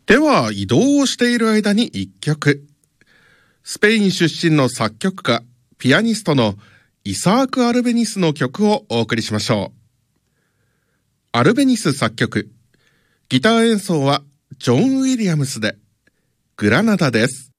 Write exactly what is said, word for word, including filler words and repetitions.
では移動をしている間に一曲。スペイン出身の作曲家、ピアニストのイサーク・アルベニスの曲をお送りしましょう。アルベニス作曲、ギター演奏はジョン・ウィリアムスでグラナダです。